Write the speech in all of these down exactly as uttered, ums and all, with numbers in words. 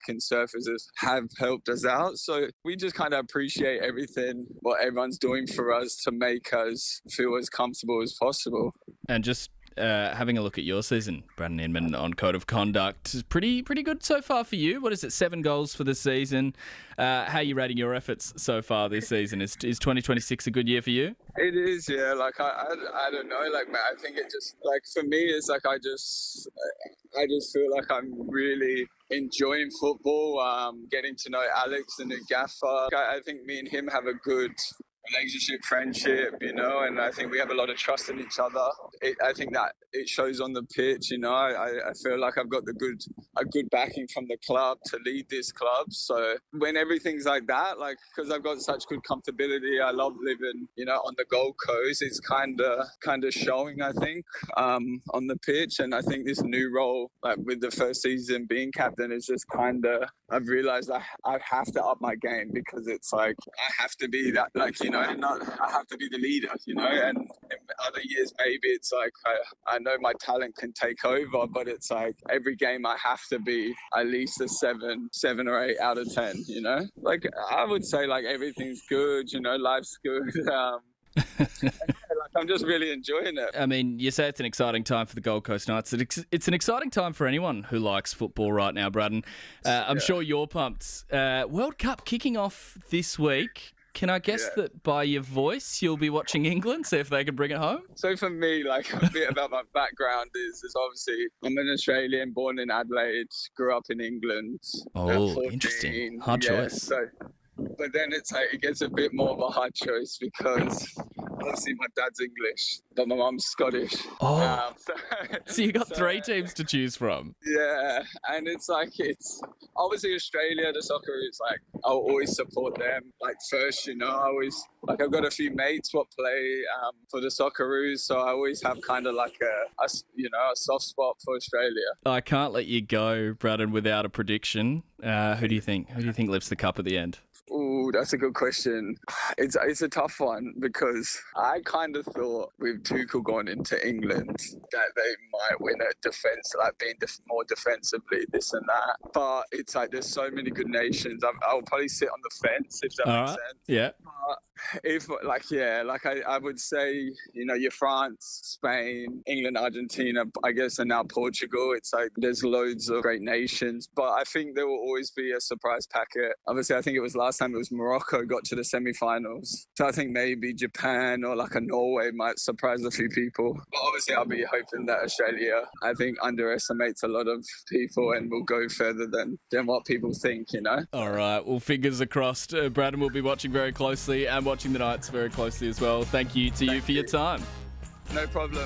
and surfacers have helped us out. So we just kind of appreciate everything, what everyone's doing for us to make us feel as comfortable as possible. And just uh, having a look at your season, Braden Inman, on Code of Conduct, pretty pretty good so far for you. What is it, seven goals for the season? Uh, how are you rating your efforts so far this season? Is is twenty twenty-six a good year for you? It is, yeah. Like, I, I, I don't know. Like, man, I think it just, like, for me, it's like I just, I just feel like I'm really enjoying football, um, getting to know Alex, the new gaffer. I, I think me and him have a good relationship, friendship, you know, and I think we have a lot of trust in each other. It, I think that it shows on the pitch, you know. I, I feel like I've got the good, a good backing from the club to lead this club. So when everything's like that, like, because I've got such good comfortability, I love living, you know, on the Gold Coast. It's kind of, kind of showing, I think, um, on the pitch. And I think this new role, like with the first season being captain, is just kind of, I've realized I, I have to up my game, because it's like, I have to be that, like, you know, not, I have to be the leader, you know, and in other years, maybe it's like, I, I know my talent can take over, but it's like every game I have to be at least a seven, seven or eight out of ten, you know, like I would say like everything's good, you know, life's good. Um, like I'm just really enjoying it. I mean, you say it's an exciting time for the Gold Coast Knights. It's an exciting time for anyone who likes football right now, Braden. Uh, I'm yeah. sure you're pumped. Uh, World Cup kicking off this week. Can I guess yeah. that by your voice you'll be watching England, see if they can bring it home? So for me, like a bit about my background is, is obviously I'm an Australian, born in Adelaide, grew up in England. Oh, interesting. Hard yeah, choice. So, but then it's like it gets a bit more of a hard choice, because obviously my dad's English, but my mum's Scottish. Oh, um, so, so you got so, three teams to choose from. Yeah, and it's like, it's obviously Australia, the soccer is like, I'll always support them, like first, you know, I always, like I've got a few mates what play um, for the Socceroos, so I always have kind of like a, a, you know, a soft spot for Australia. I can't let you go, Braden, without a prediction. Uh, who do you think? Who do you think lifts the cup at the end? Ooh, that's a good question. It's it's a tough one, because I kind of thought with Tuchel going into England that they might win at defence, like being def- more defensively, this and that. But it's like there's so many good nations. I'm, I'll probably sit on the fence, if that All makes right. sense. Yeah. But if like yeah, like I, I would say, you know, you're France, Spain, England, Argentina, I guess, and now Portugal. It's like there's loads of great nations, but I think there will always be a surprise packet. Obviously, I think it was last time it was Morocco got to the semi-finals. So I think maybe Japan or like a Norway might surprise a few people. But obviously, I'll be hoping that Australia, I think, underestimates a lot of people and will go further than, than what people think, you know? All right. Well, fingers are crossed. Uh, Braden will be watching very closely and watching the Knights very closely as well. Thank you to Thank you for you. your time. No problem.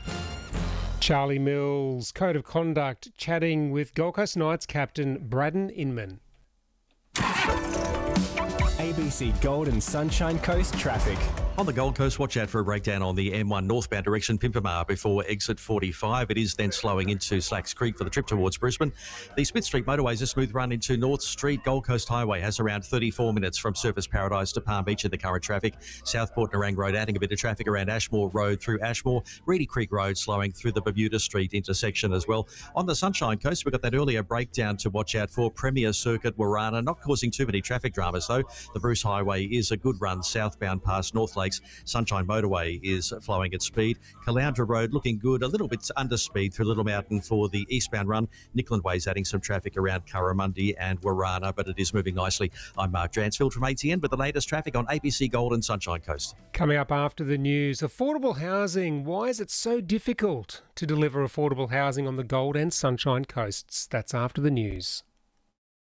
Charlie Mills, Code of Conduct, chatting with Gold Coast Knights captain Braden Inman. A B C Gold and Sunshine Coast traffic. On the Gold Coast, watch out for a breakdown on the M one northbound direction, Pimpamar, before exit forty-five. It is then slowing into Slacks Creek for the trip towards Brisbane. The Smith Street motorway is a smooth run into North Street. Gold Coast Highway has around thirty-four minutes from Surfers Paradise to Palm Beach in the current traffic. Southport Nerang Road adding a bit of traffic around Ashmore Road through Ashmore. Reedy Creek Road slowing through the Bermuda Street intersection as well. On the Sunshine Coast, we've got that earlier breakdown to watch out for. Premier Circuit, Warana, not causing too many traffic dramas though. The Bruce Highway is a good run southbound past North Lakes. Sunshine Motorway is flowing at speed. Caloundra Road looking good, a little bit under speed through Little Mountain for the eastbound run. Nickland Way's adding some traffic around Curramundi and Warana, but it is moving nicely. I'm Mark Dransfield from A T N with the latest traffic on A B C Gold and Sunshine Coast. Coming up after the news, affordable housing. Why is it so difficult to deliver affordable housing on the Gold and Sunshine Coasts? That's after the news.